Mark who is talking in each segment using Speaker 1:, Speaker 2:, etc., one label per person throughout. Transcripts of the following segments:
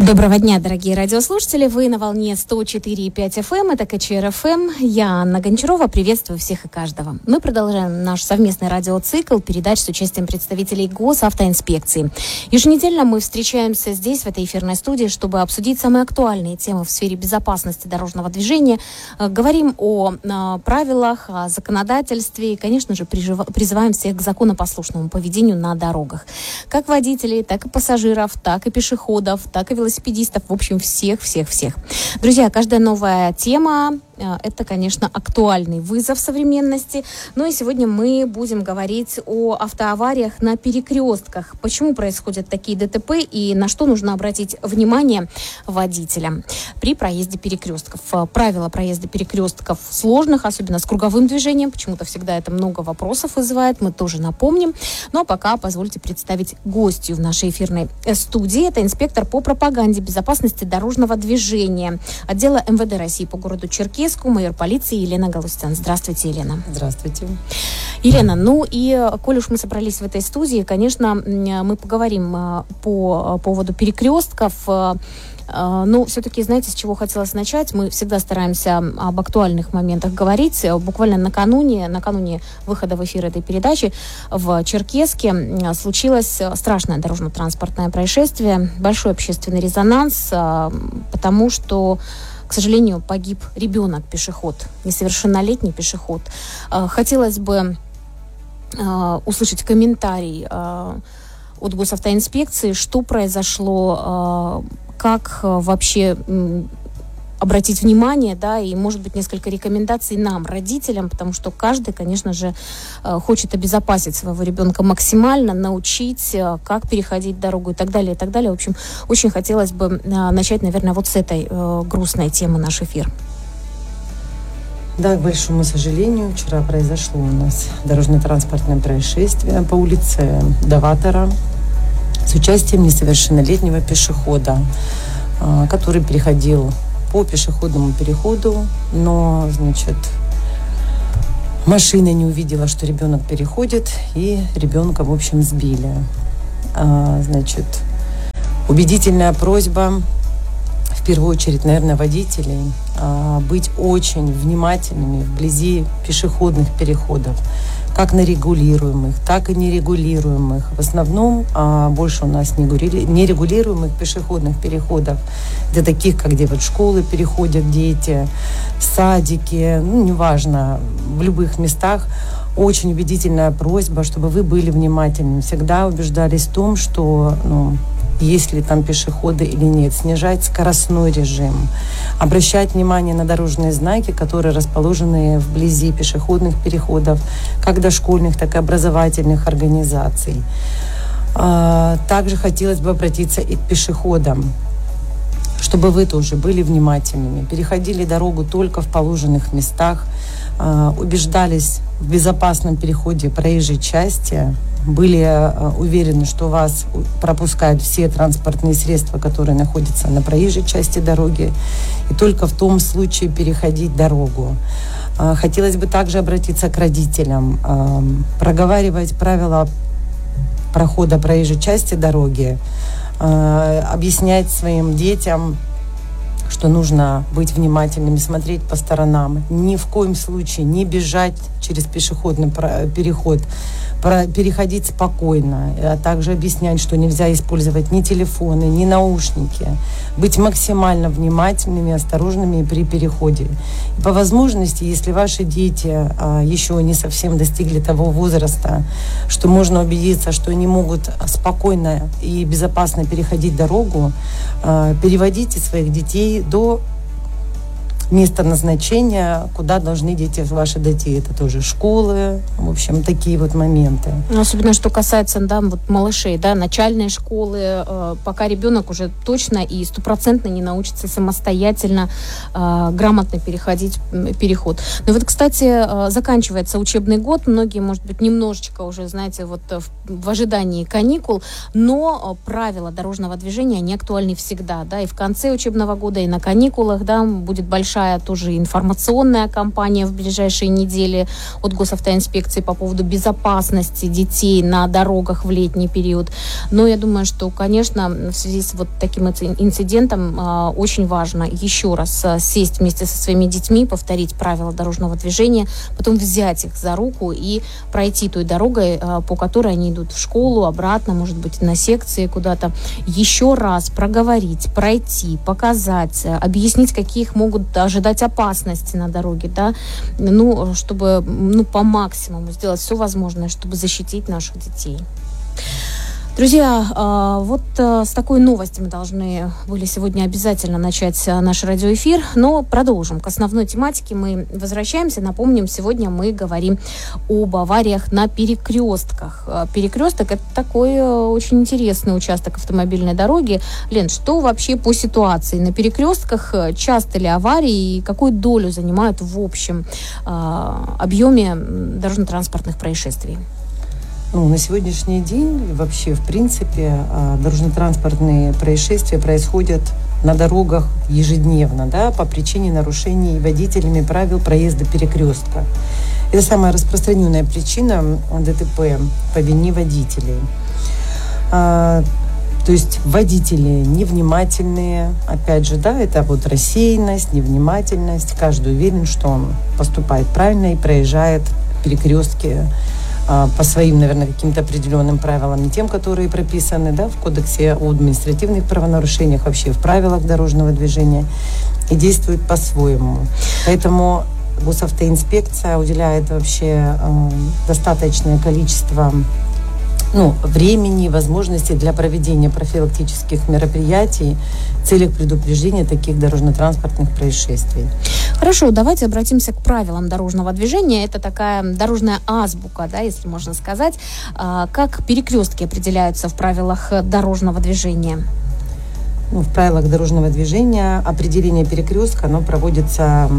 Speaker 1: Доброго дня, дорогие радиослушатели. Вы на волне 104,5 FM. Это КЧР ФМ. Я Анна Гончарова. Приветствую всех и каждого. Мы продолжаем наш совместный радиоцикл передач с участием представителей госавтоинспекции. Еженедельно мы встречаемся здесь, в этой эфирной студии, чтобы обсудить самые актуальные темы в сфере безопасности дорожного движения. Говорим о правилах, о законодательстве и, конечно же, призываем всех к законопослушному поведению на дорогах. Как водителей, так и пассажиров, так и пешеходов, так и велосипедистов, в общем, всех. Друзья, каждая новая тема – это, конечно, актуальный вызов современности. Ну и сегодня мы будем говорить о автоавариях на перекрестках. Почему происходят такие ДТП и на что нужно обратить внимание водителям при проезде перекрестков. Правила проезда перекрестков сложных, особенно с круговым движением. Почему-то всегда это много вопросов вызывает. Мы тоже напомним. Ну а пока позвольте представить гостью в нашей эфирной студии. Это инспектор по пропаганде безопасности дорожного движения отдела МВД России по городу Черкесску, майор полиции Елена Галустян. Здравствуйте, Елена.
Speaker 2: Здравствуйте.
Speaker 1: Елена, ну и коль уж мы собрались в этой студии, конечно, мы поговорим по поводу перекрестков. Но все-таки, знаете, с чего хотелось начать? Мы всегда стараемся об актуальных моментах говорить. Буквально накануне выхода в эфир этой передачи в Черкесске случилось страшное дорожно-транспортное происшествие, большой общественный резонанс, потому что, к сожалению, погиб ребенок-пешеход, несовершеннолетний пешеход. Хотелось бы услышать комментарий от госавтоинспекции, что произошло, как вообще обратить внимание, да, и, может быть, несколько рекомендаций нам, родителям, потому что каждый, конечно же, хочет обезопасить своего ребенка максимально, научить, как переходить дорогу и так далее, и так далее. В общем, очень хотелось бы начать, наверное, вот с этой грустной темы наш эфир.
Speaker 2: Да, к большому сожалению, вчера произошло у нас дорожно-транспортное происшествие по улице Даватора с участием несовершеннолетнего пешехода, который переходил по пешеходному переходу, но, машина не увидела, что ребенок переходит, и ребенка, в общем, сбили. Убедительная просьба, в первую очередь, наверное, водителей, быть очень внимательными вблизи пешеходных переходов, как на регулируемых, так и нерегулируемых. В основном больше у нас нерегулируемых пешеходных переходов, для таких, где вот школы переходят дети, садики, неважно, в любых местах. Очень убедительная просьба, чтобы вы были внимательны, всегда убеждались в том, что, есть ли там пешеходы или нет, снижать скоростной режим, обращать внимание на дорожные знаки, которые расположены вблизи пешеходных переходов, как дошкольных, так и образовательных организаций. Также хотелось бы обратиться и к пешеходам, чтобы вы тоже были внимательными, переходили дорогу только в положенных местах, убеждались в безопасном переходе проезжей части, были уверены, что вас пропускают все транспортные средства, которые находятся на проезжей части дороги, и только в том случае переходить дорогу. Хотелось бы также обратиться к родителям, проговаривать правила прохода проезжей части дороги, объяснять своим детям, что нужно быть внимательными, смотреть по сторонам, ни в коем случае не бежать через пешеходный переход, переходить спокойно, а также объяснять, что нельзя использовать ни телефоны, ни наушники, быть максимально внимательными, осторожными при переходе. И по возможности, если ваши дети еще не совсем достигли того возраста, что можно убедиться, что они могут спокойно и безопасно переходить дорогу, переводите своих детей до место назначения, куда должны дети ваши дойти. Это тоже школы, в общем, такие вот моменты.
Speaker 1: Особенно, что касается, малышей, начальной школы, пока ребенок уже точно и стопроцентно не научится самостоятельно грамотно переходить переход. Но вот, кстати, заканчивается учебный год, многие, может быть, немножечко уже, в ожидании каникул, но правила дорожного движения, они актуальны всегда, и в конце учебного года, и на каникулах, будет большая большая тоже информационная кампания в ближайшие недели от госавтоинспекции по поводу безопасности детей на дорогах в летний период. Но я думаю, что, конечно, в связи с вот таким инцидентом очень важно еще раз сесть вместе со своими детьми, повторить правила дорожного движения, потом взять их за руку и пройти той дорогой, по которой они идут в школу, обратно, может быть, на секции куда-то. Еще раз проговорить, пройти, показать, объяснить, какие их могут ожидать опасности на дороге, да, чтобы по максимуму сделать все возможное, чтобы защитить наших детей. Друзья, вот с такой новостью мы должны были сегодня обязательно начать наш радиоэфир, но продолжим. К основной тематике мы возвращаемся. Напомним, сегодня мы говорим об авариях на перекрестках. Перекресток – это такой очень интересный участок автомобильной дороги. Лен, что вообще по ситуации на перекрестках? Часто ли аварии и какую долю занимают в общем объеме дорожно-транспортных происшествий?
Speaker 2: На сегодняшний день вообще, в принципе, дорожно-транспортные происшествия происходят на дорогах ежедневно, да, по причине нарушений водителями правил проезда перекрестка. Это самая распространенная причина ДТП по вине водителей. То есть водители невнимательные, опять же, да, это вот рассеянность, невнимательность. Каждый уверен, что он поступает правильно и проезжает перекрестки по своим, наверное, каким-то определенным правилам, не тем, которые прописаны, да, в Кодексе о административных правонарушениях, вообще в правилах дорожного движения, и действует по-своему. Поэтому госавтоинспекция уделяет вообще достаточное количество времени, возможностей для проведения профилактических мероприятий в целях предупреждения таких дорожно-транспортных происшествий.
Speaker 1: Хорошо, давайте обратимся к правилам дорожного движения. Это такая дорожная азбука, да, если можно сказать. Как перекрестки определяются в правилах дорожного движения?
Speaker 2: В правилах дорожного движения определение перекрестка, оно проводится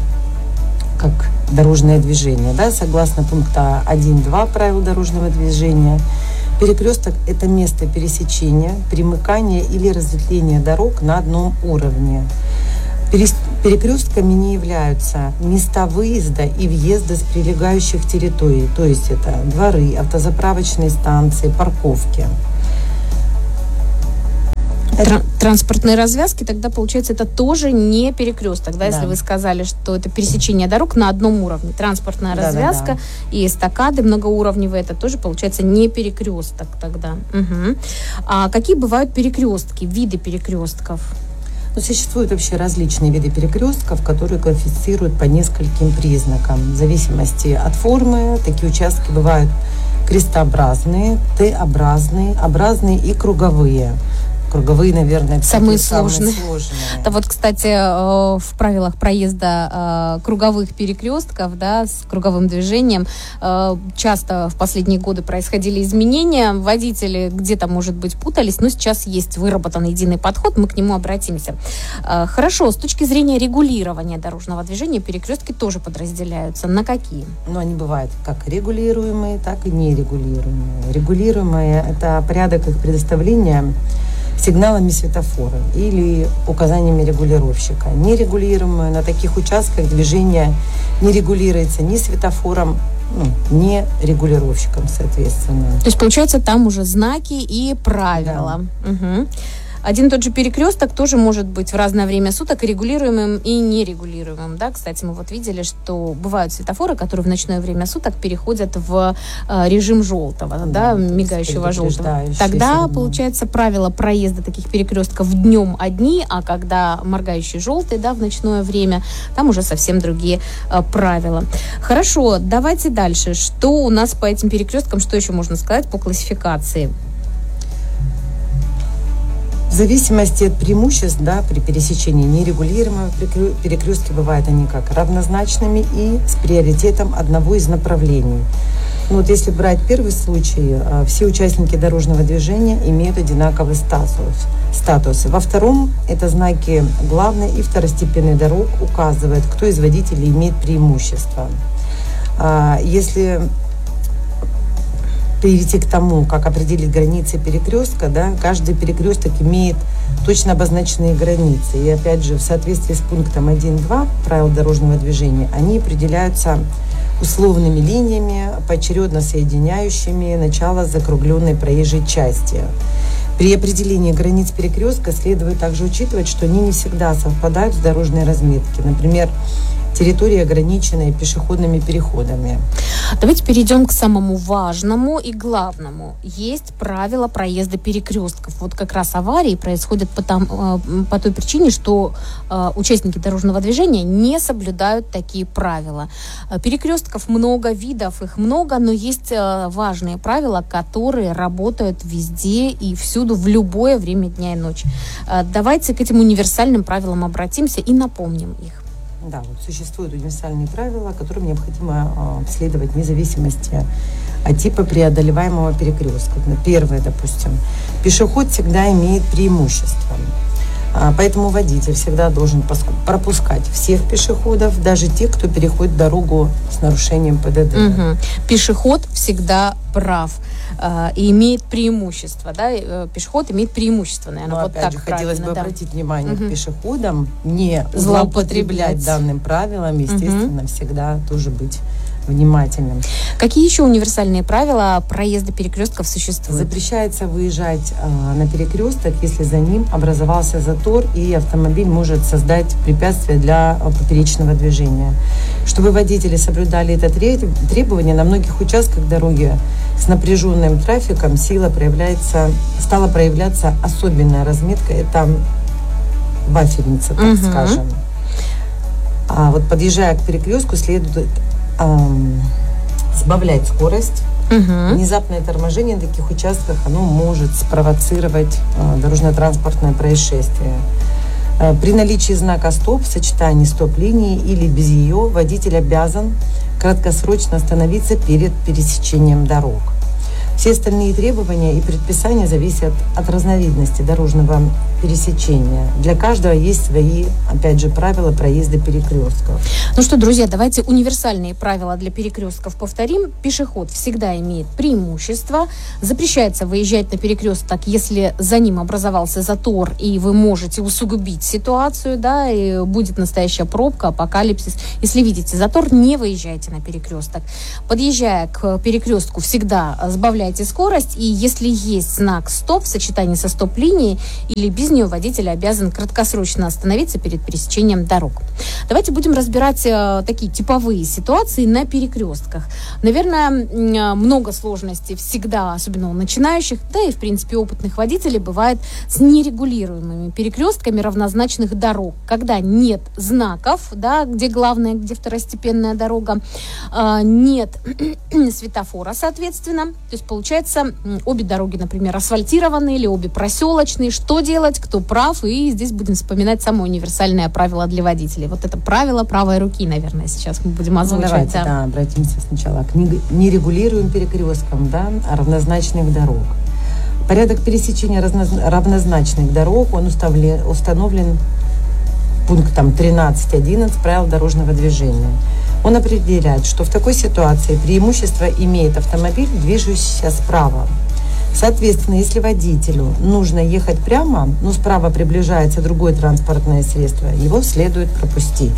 Speaker 2: как дорожное движение, да, согласно пункта 1.2 правил дорожного движения. Перекресток – это место пересечения, примыкания или разветвления дорог на одном уровне. Перекрестками не являются места выезда и въезда с прилегающих территорий, то есть это дворы, автозаправочные станции, парковки.
Speaker 1: Транспортные развязки, тогда, получается, это тоже не перекресток, да, если вы сказали, что это пересечение дорог на одном уровне. Транспортная развязка и эстакады многоуровневые, это тоже, получается, не перекресток тогда. Угу. А какие бывают перекрестки, виды перекрестков?
Speaker 2: Существуют вообще различные виды перекрестков, которые классифицируют по нескольким признакам. В зависимости от формы такие участки бывают крестообразные, Т-образные, образные и круговые. Круговые, наверное,
Speaker 1: самые сложные. Да, вот, кстати, в правилах проезда круговых перекрестков, да, с круговым движением часто в последние годы происходили изменения. Водители где-то, может быть, путались, но сейчас есть выработан единый подход, мы к нему обратимся. Хорошо, с точки зрения регулирования дорожного движения перекрестки тоже подразделяются. На какие?
Speaker 2: Они бывают как регулируемые, так и нерегулируемые. Регулируемые – это порядок их предоставления сигналами светофора или указаниями регулировщика. Нерегулируемые, на таких участках движение не регулируется ни светофором, ни регулировщиком, соответственно.
Speaker 1: То есть, получается, там уже знаки и правила. Да. Угу. Один и тот же перекресток тоже может быть в разное время суток и регулируемым, и нерегулируемым. Да? Кстати, мы вот видели, что бывают светофоры, которые в ночное время суток переходят в режим желтого, да, мигающего желтого. Тогда, получается, правила проезда таких перекрестков днем одни, а когда моргающий желтый, да, в ночное время, там уже совсем другие правила. Хорошо, давайте дальше. Что у нас по этим перекресткам, что еще можно сказать по классификации?
Speaker 2: В зависимости от преимуществ, да, при пересечении нерегулируемого перекрестки бывают они как равнозначными и с приоритетом одного из направлений. Если брать первый случай, все участники дорожного движения имеют одинаковый статус. Во втором это знаки главной и второстепенной дорог указывают, кто из водителей имеет преимущество. Если перейти к тому, как определить границы перекрестка, да, каждый перекресток имеет точно обозначенные границы. И опять же, в соответствии с пунктом 1.2 правил дорожного движения, они определяются условными линиями, поочередно соединяющими начало закругленной проезжей части. При определении границ перекрестка следует также учитывать, что они не всегда совпадают с дорожной разметкой. Например, территории, ограниченные пешеходными переходами.
Speaker 1: Давайте перейдем к самому важному и главному. Есть правила проезда перекрестков. Вот как раз аварии происходят по той причине, что участники дорожного движения не соблюдают такие правила. Перекрестков много, видов их много, но есть важные правила, которые работают везде и всюду в любое время дня и ночи. Давайте к этим универсальным правилам обратимся и напомним их.
Speaker 2: Да, вот существуют универсальные правила, которым необходимо следовать вне зависимости от типа преодолеваемого перекрестка. Первое, допустим, пешеход всегда имеет преимущество. Поэтому водитель всегда должен пропускать всех пешеходов, даже тех, кто переходит дорогу с нарушением ПДД.
Speaker 1: Угу. Пешеход всегда прав и имеет преимущество, да, пешеход имеет преимущество, наверное,
Speaker 2: но
Speaker 1: вот
Speaker 2: опять
Speaker 1: так
Speaker 2: же, хотелось бы обратить внимание к пешеходам, не
Speaker 1: злоупотреблять
Speaker 2: данным правилам, естественно, всегда тоже быть внимательным.
Speaker 1: Какие еще универсальные правила проезда перекрестков существуют?
Speaker 2: Запрещается выезжать на перекресток, если за ним образовался затор и автомобиль может создать препятствие для поперечного движения. Чтобы водители соблюдали это требование, на многих участках дороги с напряженным трафиком стала проявляться особенная разметка. Это вафельница, так скажем. А вот подъезжая к перекрестку, следует сбавлять скорость. Внезапное торможение на таких участках оно может спровоцировать дорожно-транспортное происшествие. При наличии знака «стоп» в сочетании стоп-линии или без ее водитель обязан краткосрочно остановиться перед пересечением дорог. Все остальные требования и предписания зависят от разновидности дорожного пересечения. Для каждого есть свои, опять же, правила проезда перекрестков.
Speaker 1: Ну что, друзья, давайте универсальные правила для перекрестков повторим. Пешеход всегда имеет преимущество. Запрещается выезжать на перекресток, если за ним образовался затор, и вы можете усугубить ситуацию, да, и будет настоящая пробка, апокалипсис. Если видите затор, не выезжайте на перекресток. Подъезжая к перекрестку, всегда сбавляйте скорость, и если есть знак «стоп» в сочетании со стоп-линией или без нее, водитель обязан краткосрочно остановиться перед пересечением дорог. Давайте будем разбирать такие типовые ситуации на перекрестках. Наверное, много сложностей всегда, особенно у начинающих, да и, в принципе, опытных водителей, бывает с нерегулируемыми перекрестками равнозначных дорог, когда нет знаков, да, где главная, где второстепенная дорога, нет светофора, соответственно. То есть, получается, обе дороги, например, асфальтированные или обе проселочные. Что делать, кто прав? И здесь будем вспоминать самое универсальное правило для водителей. Вот это правило правой руки, наверное, сейчас мы будем озвучивать.
Speaker 2: Давайте, обратимся сначала к нерегулируемым перекресткам, да, равнозначных дорог. Порядок пересечения равнозначных дорог, он установлен пунктом 13.11 правил дорожного движения. Он определяет, что в такой ситуации преимущество имеет автомобиль, движущийся справа. Соответственно, если водителю нужно ехать прямо, но справа приближается другое транспортное средство, его следует пропустить.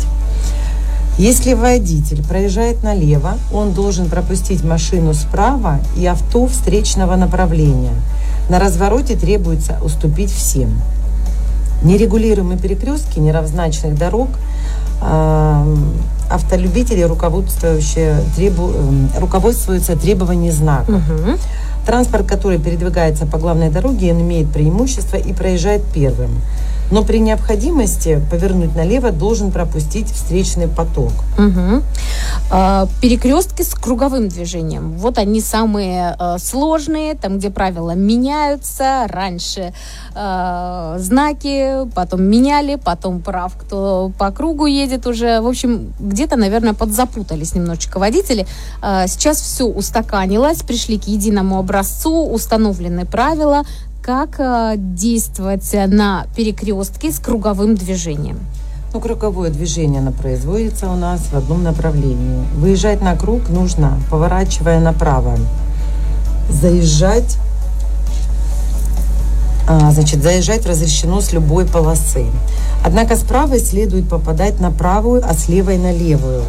Speaker 2: Если водитель проезжает налево, он должен пропустить машину справа и авто встречного направления. На развороте требуется уступить всем. Нерегулируемые перекрестки неравнозначных дорог автолюбители руководствуются требованиями знаков. Транспорт, который передвигается по главной дороге, он имеет преимущество и проезжает первым. Но при необходимости повернуть налево должен пропустить встречный поток.
Speaker 1: Перекрестки с круговым движением. Вот они самые сложные, там, где правила меняются. Раньше знаки, потом меняли, потом прав, кто по кругу едет уже. В общем, где-то, наверное, подзапутались немножечко водители. Сейчас все устаканилось, пришли к единому образцу, установлены правила, как действовать на перекрестке с круговым движением.
Speaker 2: Круговое движение оно производится у нас в одном направлении. Выезжать на круг нужно, поворачивая направо. заезжать разрешено с любой полосы. Однако с правой следует попадать на правую, а с левой на левую.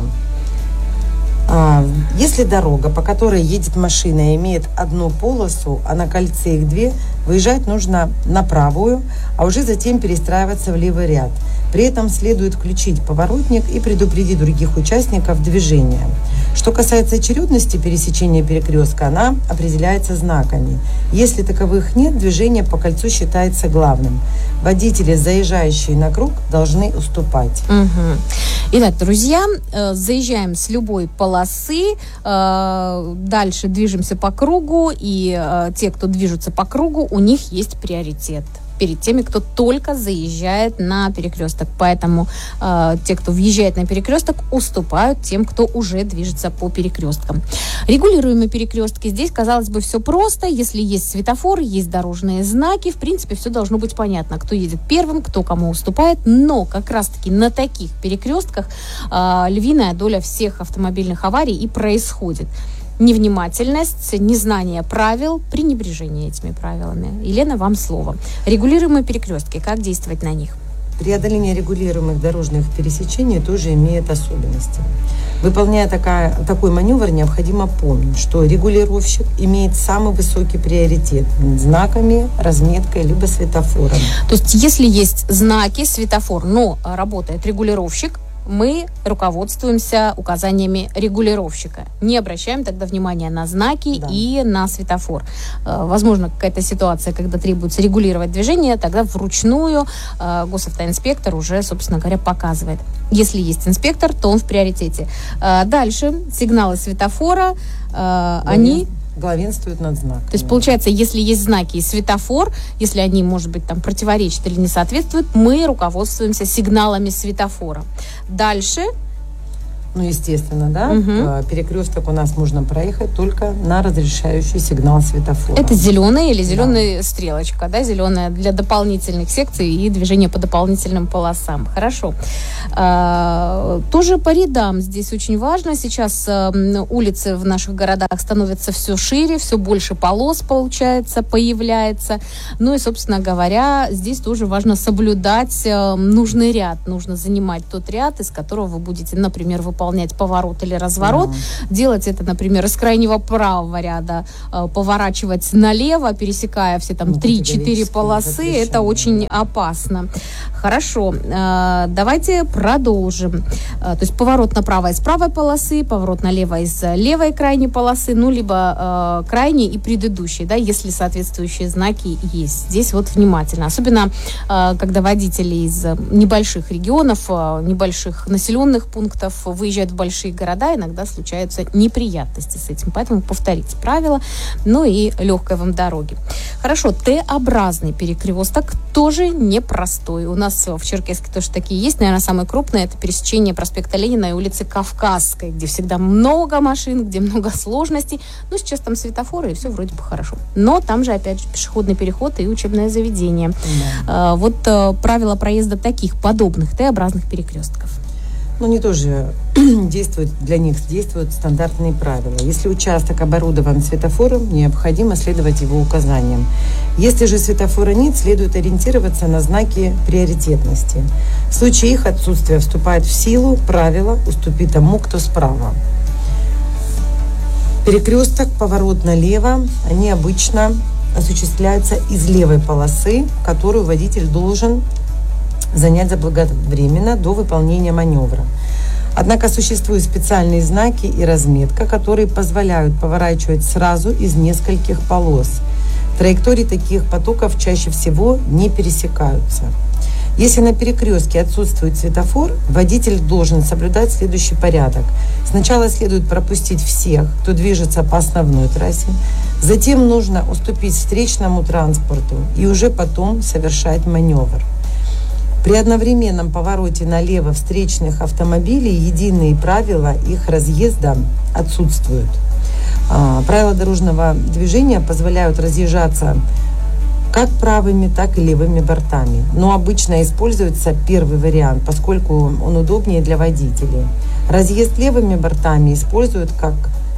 Speaker 2: Если дорога, по которой едет машина, имеет одну полосу, а на кольце их две, выезжать нужно на правую, а уже затем перестраиваться в левый ряд. При этом следует включить поворотник и предупредить других участников движения. Что касается очередности пересечения перекрестка, она определяется знаками. Если таковых нет, движение по кольцу считается главным. Водители, заезжающие на круг, должны уступать.
Speaker 1: Итак, друзья, заезжаем с любой полосы, дальше движемся по кругу, и те, кто движутся по кругу, у них есть приоритет перед теми, кто только заезжает на перекресток. Поэтому те, кто въезжает на перекресток, уступают тем, кто уже движется по перекресткам. Регулируемые перекрестки. Здесь, казалось бы, все просто. Если есть светофор, есть дорожные знаки, в принципе, все должно быть понятно, кто едет первым, кто кому уступает. Но как раз-таки на таких перекрестках львиная доля всех автомобильных аварий и происходит. Невнимательность, незнание правил, пренебрежение этими правилами. Елена, вам слово. Регулируемые перекрестки, как действовать на них?
Speaker 2: Преодоление регулируемых дорожных пересечений тоже имеет особенности. Выполняя такой маневр, необходимо помнить, что регулировщик имеет самый высокий приоритет знаками, разметкой, либо светофором.
Speaker 1: То есть, если есть знаки, светофор, но работает регулировщик, мы руководствуемся указаниями регулировщика. Не обращаем тогда внимания на знаки и на светофор. Возможно, какая-то ситуация, когда требуется регулировать движение, тогда вручную госавтоинспектор уже, собственно говоря, показывает. Если есть инспектор, то он в приоритете. Дальше сигналы светофора, они
Speaker 2: главенствуют над знаками.
Speaker 1: То есть, получается, если есть знаки и светофор, если они, может быть, там противоречат или не соответствуют, мы руководствуемся сигналами светофора. Дальше.
Speaker 2: Естественно, да. Перекресток у нас можно проехать только на разрешающий сигнал светофора.
Speaker 1: Это зеленый или зеленая стрелочка, да, зеленая для дополнительных секций и движения по дополнительным полосам. Хорошо. Тоже по рядам здесь очень важно. Сейчас улицы в наших городах становятся все шире, все больше полос, получается, появляется. Ну и, собственно говоря, здесь тоже важно соблюдать нужный ряд. Нужно занимать тот ряд, из которого вы будете, например, выполнять поворот или разворот. Делать это, например, из крайнего правого ряда, поворачивать налево, пересекая все там 3-4 полосы. Это очень опасно. Хорошо. Давайте продолжим. То есть поворот направо из правой полосы, поворот налево из левой крайней полосы, либо крайней и предыдущей, да, если соответствующие знаки есть. Здесь вот внимательно. Особенно, когда водители из небольших регионов, небольших населенных пунктов выезжают в большие города, иногда случаются неприятности с этим. Поэтому повторите правила, и легкой вам дороги. Хорошо, Т-образный перекресток тоже непростой. У нас в Черкесске тоже такие есть. Наверное, самый крупный — это пересечение проспекта Ленина и улицы Кавказской, где всегда много машин, где много сложностей. Сейчас там светофоры, и все вроде бы хорошо. Но там же, опять же, пешеходный переход и учебное заведение. Правила проезда таких подобных Т-образных перекрестков.
Speaker 2: Они тоже для них действуют стандартные правила. Если участок оборудован светофором, необходимо следовать его указаниям. Если же светофора нет, следует ориентироваться на знаки приоритетности. В случае их отсутствия вступает в силу правило «уступи тому, кто справа». Перекресток, поворот налево, они обычно осуществляются из левой полосы, которую водитель должен занять заблаговременно до выполнения маневра. Однако существуют специальные знаки и разметка, которые позволяют поворачивать сразу из нескольких полос. Траектории таких потоков чаще всего не пересекаются. Если на перекрестке отсутствует светофор, водитель должен соблюдать следующий порядок. Сначала следует пропустить всех, кто движется по основной трассе. Затем нужно уступить встречному транспорту и уже потом совершать маневр. При одновременном повороте налево встречных автомобилей единые правила их разъезда отсутствуют. Правила дорожного движения позволяют разъезжаться как правыми, так и левыми бортами. Но обычно используется первый вариант, поскольку он удобнее для водителей. Разъезд левыми бортами используют как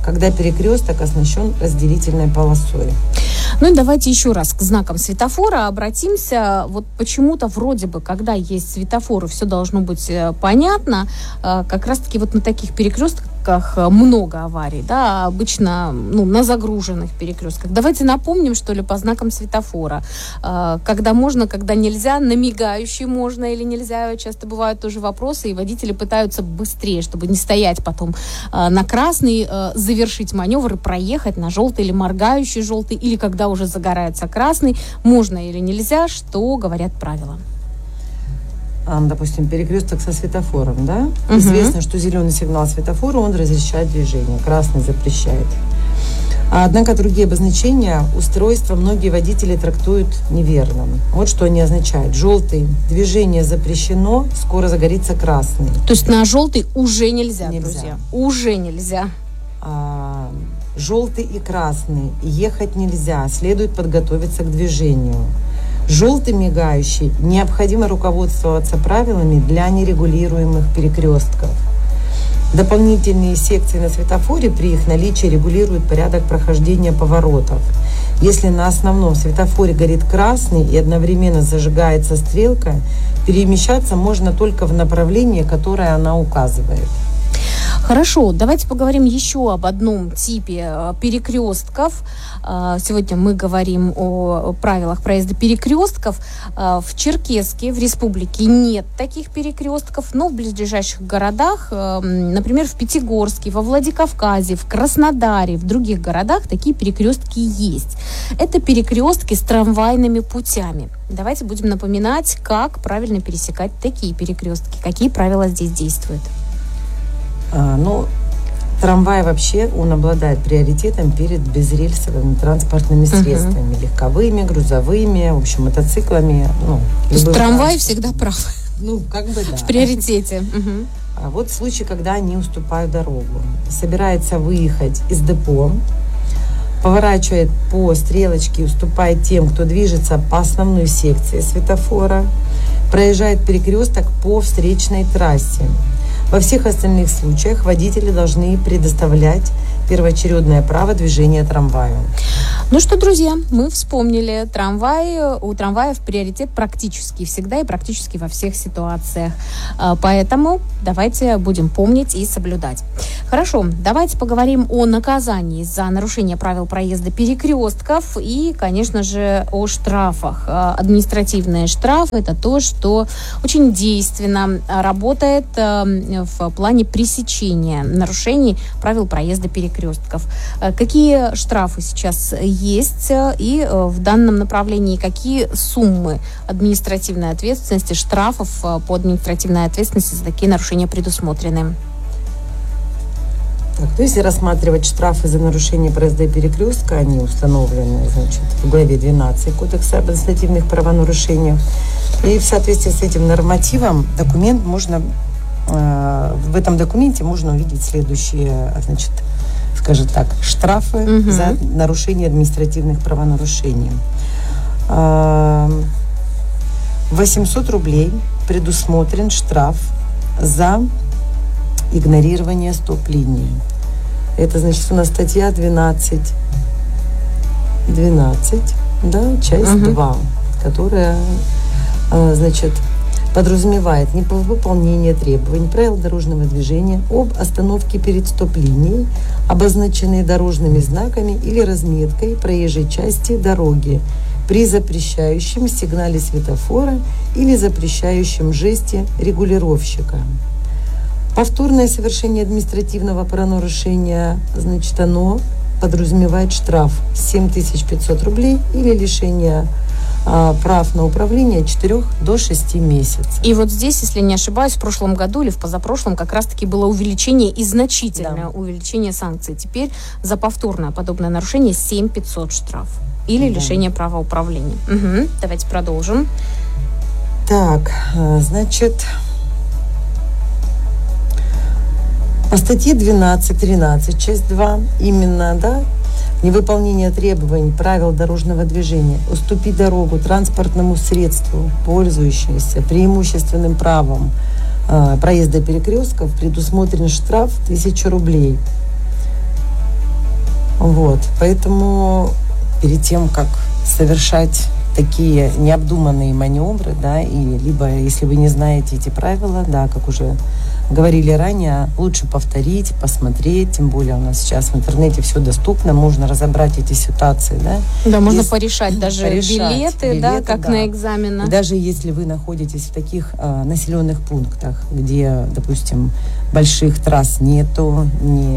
Speaker 2: когда перекресток оснащен разделительной полосой.
Speaker 1: Ну и давайте еще раз к знакам светофора обратимся. Вот почему-то вроде бы, когда есть светофоры, все должно быть понятно. Как раз-таки вот на таких перекрестках много аварий, да, обычно на загруженных перекрестках. Давайте напомним, что ли, по знакам светофора. Когда можно, когда нельзя, на мигающий можно или нельзя. Часто бывают тоже вопросы, и водители пытаются быстрее, чтобы не стоять потом на красный, завершить маневр и проехать на желтый или моргающий желтый, или когда уже загорается красный, можно или нельзя, что говорят правила.
Speaker 2: Допустим, перекресток со светофором, да? Известно, что зеленый сигнал светофора, он разрешает движение, красный запрещает. Однако другие обозначения устройства многие водители трактуют неверно. Вот что они означают. Желтый, движение запрещено, скоро загорится красный.
Speaker 1: То есть на желтый уже нельзя, друзья. Уже нельзя.
Speaker 2: Желтый и красный, ехать нельзя, следует подготовиться к движению. Желтый мигающий, необходимо руководствоваться правилами для нерегулируемых перекрестков. Дополнительные секции на светофоре при их наличии регулируют порядок прохождения поворотов. Если на основном светофоре горит красный и одновременно зажигается стрелка, перемещаться можно только в направлении, которое она указывает.
Speaker 1: Хорошо, давайте поговорим еще об одном типе перекрестков. Сегодня мы говорим о правилах проезда перекрестков. В Черкесске, в республике, нет таких перекрестков, но в близлежащих городах, например, в Пятигорске, во Владикавказе, в Краснодаре, в других городах такие перекрестки есть. Это перекрестки с трамвайными путями. Давайте будем напоминать, как правильно пересекать такие перекрестки, какие правила здесь действуют.
Speaker 2: Трамвай вообще, он обладает приоритетом перед безрельсовыми транспортными средствами, легковыми, грузовыми, в общем, мотоциклами.
Speaker 1: То есть трамвай всегда прав.
Speaker 2: Да.
Speaker 1: В приоритете.
Speaker 2: А вот случай, когда они уступают дорогу. Собирается выехать из депо, поворачивает по стрелочке, уступает тем, кто движется по основной секции светофора, проезжает перекресток по встречной трассе. Во всех остальных случаях водители должны предоставлять первоочередное право движения трамваю.
Speaker 1: Ну что, друзья, мы вспомнили. У трамваев приоритет практически всегда и практически во всех ситуациях. Поэтому давайте будем помнить и соблюдать. Хорошо, давайте поговорим о наказании за нарушение правил проезда перекрестков и, конечно же, о штрафах. Административные штрафы – это то, что очень действенно работает в плане пресечения нарушений правил проезда перекрестков. Какие штрафы сейчас есть и в данном направлении какие суммы административной ответственности, штрафов по административной ответственности за такие нарушения предусмотрены?
Speaker 2: То есть, если рассматривать штрафы за нарушение проезда перекрестка, они установлены, в главе 12 Кодекса об административных правонарушениях. И в соответствии с этим нормативом в этом документе можно увидеть следующие, штрафы за нарушение административных правонарушений. 800 рублей предусмотрен штраф за игнорирование стоп-линии. Это, у нас статья 12, часть 2, которая, подразумевает невыполнение требований правил дорожного движения об остановке перед стоп-линией, обозначенной дорожными знаками или разметкой проезжей части дороги при запрещающем сигнале светофора или запрещающем жесте регулировщика. Повторное совершение административного правонарушения, оно подразумевает штраф 7500 рублей или лишение прав на управление от 4 до 6 месяцев.
Speaker 1: И вот здесь, если не ошибаюсь, в прошлом году или в позапрошлом как раз-таки было увеличение и значительное увеличение санкций. Теперь за повторное подобное нарушение 7500 штраф или лишение права управления. Давайте продолжим.
Speaker 2: По статье 12.13, часть 2, невыполнение требований правил дорожного движения, уступить дорогу транспортному средству, пользующемуся преимущественным правом проезда перекрестков, предусмотрен штраф 1000 рублей. Вот. Поэтому перед тем, как совершать такие необдуманные маневры, да, и либо, если вы не знаете эти правила, да, как уже говорили ранее, лучше повторить, посмотреть, тем более у нас сейчас в интернете все доступно, можно разобрать эти ситуации, да.
Speaker 1: Да, можно порешать даже билеты, да, как да. На экзаменах.
Speaker 2: Даже если вы находитесь в таких населенных пунктах, где, допустим, больших трасс нету,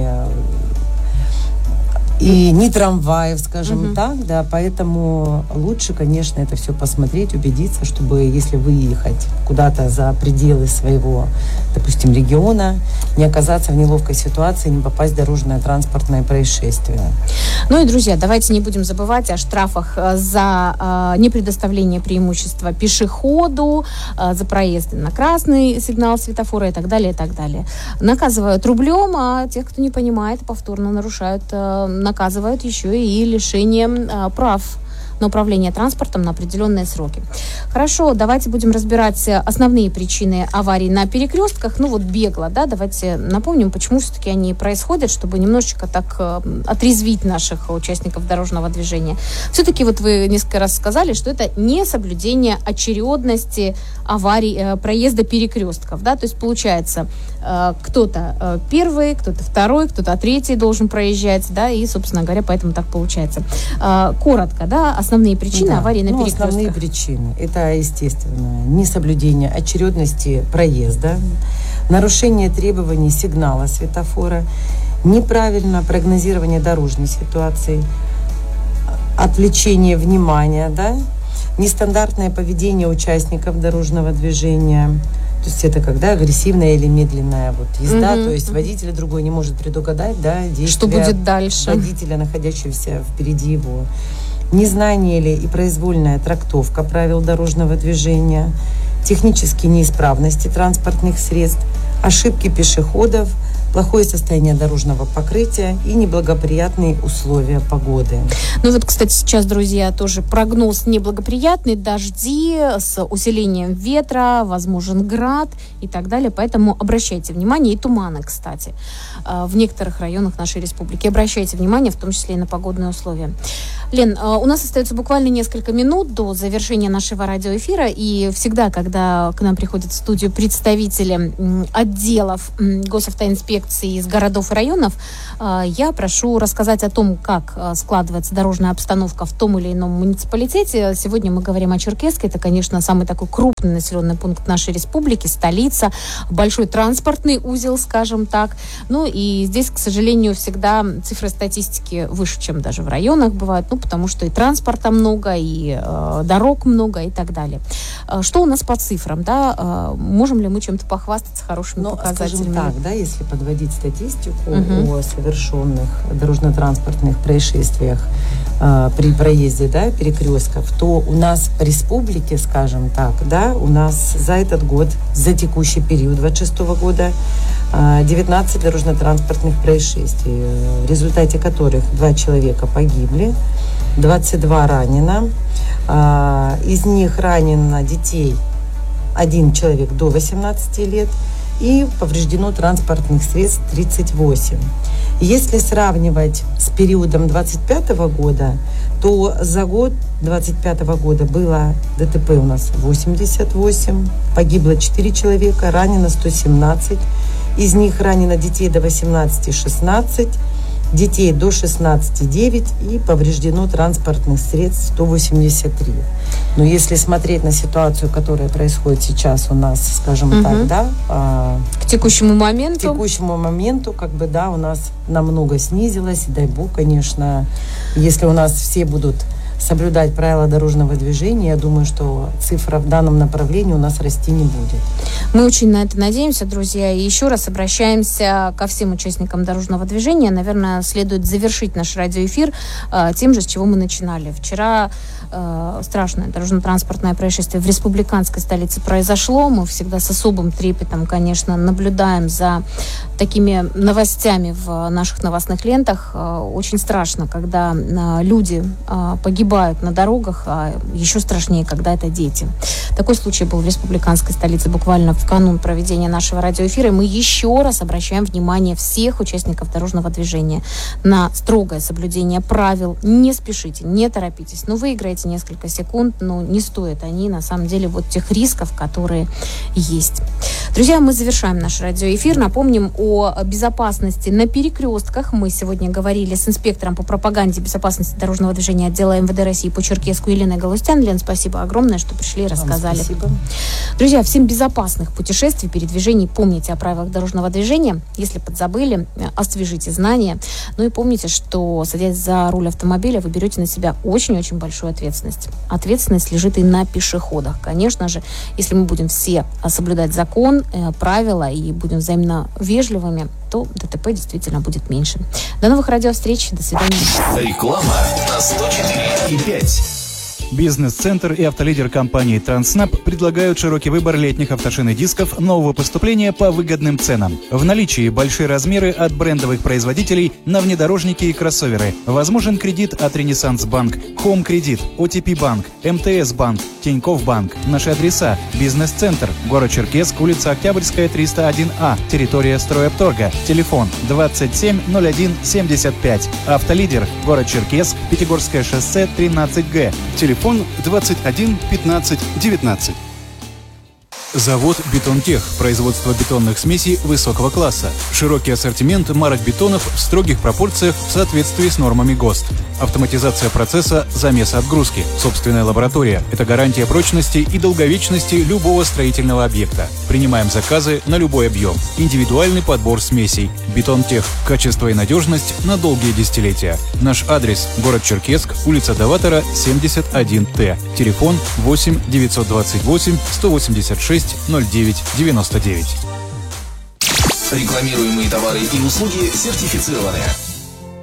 Speaker 2: и ни трамваев, скажем так, да, поэтому лучше, конечно, это все посмотреть, убедиться, чтобы, если выехать куда-то за пределы своего, допустим, региона, не оказаться в неловкой ситуации, не попасть в дорожное транспортное происшествие.
Speaker 1: Ну и, друзья, давайте не будем забывать о штрафах за непредоставление преимущества пешеходу, за проезд на красный сигнал светофора и так далее, и так далее. Наказывают рублем, а тех, кто не понимает, повторно нарушают, наказывают еще и лишением прав на управление транспортом на определенные сроки. Хорошо, давайте будем разбирать основные причины аварий на перекрестках. Ну вот бегло, да, давайте напомним, почему все-таки они происходят, чтобы немножечко так отрезвить наших участников дорожного движения. Все-таки вот вы несколько раз сказали, что это не соблюдение очередности аварий, проезда перекрестков, да, то есть получается, кто-то первый, кто-то второй, кто-то третий должен проезжать, да, и, собственно говоря, поэтому так получается. Коротко, да, основные причины аварий на перекрестках.
Speaker 2: Основные причины – это, естественно, несоблюдение очередности проезда, нарушение требований сигнала светофора, неправильное прогнозирование дорожной ситуации, отвлечение внимания, да, нестандартное поведение участников дорожного движения. То есть это когда агрессивная или медленная вот езда, то есть водитель другой не может предугадать, да, действия
Speaker 1: что будет дальше
Speaker 2: водителя, находящегося впереди его. Незнание или и произвольная трактовка правил дорожного движения, технические неисправности транспортных средств, ошибки пешеходов, плохое состояние дорожного покрытия и неблагоприятные условия погоды.
Speaker 1: Ну вот, кстати, сейчас, друзья, тоже прогноз неблагоприятный, дожди с усилением ветра, возможен град и так далее, поэтому обращайте внимание, и туманы, кстати, в некоторых районах нашей республики. Обращайте внимание, в том числе и на погодные условия. Лен, у нас остается буквально несколько минут до завершения нашего радиоэфира, и всегда, когда к нам приходят в студию представители отделов госавтоинспекции из городов и районов, я прошу рассказать о том, как складывается дорожная обстановка в том или ином муниципалитете. Сегодня мы говорим о Черкесске. Это, конечно, самый такой крупный населенный пункт нашей республики, столица, большой транспортный узел, скажем так. Ну и здесь, к сожалению, всегда цифры статистики выше, чем даже в районах бывают, ну потому что и транспорта много, и дорог много и так далее. Что у нас по цифрам, да? Можем ли мы чем-то похвастаться хорошими показателями?
Speaker 2: Скажем так, да, если подводить статистику о совершенных дорожно-транспортных происшествиях при проезде, да, перекрестков, то у нас в республике, скажем так, да, у нас за этот год, за текущий период 2026 года 19 дорожно-транспортных происшествий, в результате которых 2 человека погибли, 22 ранено. Из них ранено детей 1 человек до 18 лет, и повреждено транспортных средств 38. Если сравнивать с периодом 2025 года, то за год 2025 года было ДТП у нас 88, погибло 4 человека, ранено 117, из них ранено детей до 18 16, детей до 16 9 и повреждено транспортных средств 183. Но если смотреть на ситуацию, которая происходит сейчас у нас, скажем так, да,
Speaker 1: к текущему моменту,
Speaker 2: как бы, да, у нас намного снизилось, и дай бог, конечно, если у нас все будут соблюдать правила дорожного движения, я думаю, что цифра в данном направлении у нас расти не будет.
Speaker 1: Мы очень на это надеемся, друзья. И еще раз обращаемся ко всем участникам дорожного движения. Наверное, следует завершить наш радиоэфир тем же, с чего мы начинали. Вчера страшное дорожно-транспортное происшествие в республиканской столице произошло. Мы всегда с особым трепетом, конечно, наблюдаем за такими новостями в наших новостных лентах. Очень страшно, когда люди погибают на дорогах, а еще страшнее, когда это дети. Такой случай был в республиканской столице буквально в канун проведения нашего радиоэфира. И мы еще раз обращаем внимание всех участников дорожного движения на строгое соблюдение правил. Не спешите, не торопитесь. Выиграете несколько секунд, но не стоят они, на самом деле, вот тех рисков, которые есть. Друзья, мы завершаем наш радиоэфир. Напомним о безопасности на перекрестках. Мы сегодня говорили с инспектором по пропаганде безопасности дорожного движения отдела МВД России по Черкесску Еленой Галустян. Лен, спасибо огромное, что пришли и рассказали.
Speaker 2: Спасибо.
Speaker 1: Друзья, всем безопасных путешествий, передвижений. Помните о правилах дорожного движения. Если подзабыли, освежите знания. И помните, что, садясь за руль автомобиля, вы берете на себя очень-очень большую ответственность. Ответственность лежит и на пешеходах. Конечно же, если мы будем все соблюдать закон, правила и будем взаимно вежливыми, то ДТП действительно будет меньше. До новых радиовстреч. До свидания.
Speaker 3: Реклама на 104,5.
Speaker 4: Бизнес-центр и автолидер компании «Транснап» предлагают широкий выбор летних автошин и дисков нового поступления по выгодным ценам. В наличии большие размеры от брендовых производителей на внедорожники и кроссоверы. Возможен кредит от Ренессанс Банк, Home Кредит, OTP Банк, МТС Банк, Тинькофф Банк. Наши адреса: Бизнес-центр, город Черкесск, улица Октябрьская, 301А, территория Стройопторга. Телефон 270175. Автолидер, город Черкесск, Пятигорское шоссе, 13Г.
Speaker 5: Телефон 21 15 19.
Speaker 4: Завод «Бетонтех». Производство бетонных смесей высокого класса. Широкий ассортимент марок бетонов в строгих пропорциях в соответствии с нормами ГОСТ. Автоматизация процесса замеса отгрузки. Собственная лаборатория. Это гарантия прочности и долговечности любого строительного объекта. Принимаем заказы на любой объем. Индивидуальный подбор смесей. «Бетонтех». Качество и надежность на долгие десятилетия. Наш адрес: город Черкесск, улица Даватора, 71Т. Телефон 8 928 186 09 99.
Speaker 3: Рекламируемые товары и услуги сертифицированы.